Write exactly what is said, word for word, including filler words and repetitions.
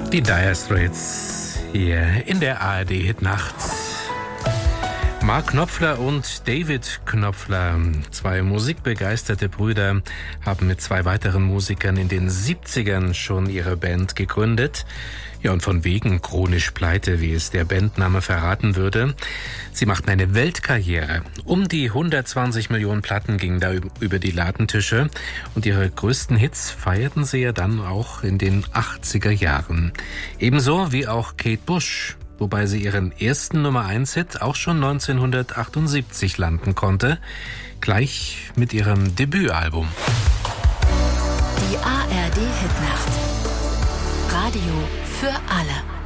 Die Dire Straits hier in der A R D-Hitnacht. Mark Knopfler und David Knopfler, zwei musikbegeisterte Brüder, haben mit zwei weiteren Musikern in den siebzigern schon ihre Band gegründet. Ja, und von wegen chronisch pleite, wie es der Bandname verraten würde. Sie machten eine Weltkarriere. Um die hundertzwanzig Millionen Platten gingen da über die Ladentische. Und ihre größten Hits feierten sie ja dann auch in den achtziger Jahren. Ebenso wie auch Kate Bush, wobei sie ihren ersten Nummer eins Hit auch schon neunzehnhundertachtundsiebzig landen konnte, gleich mit ihrem Debütalbum. Die A R D-Hitnacht. Radio für alle.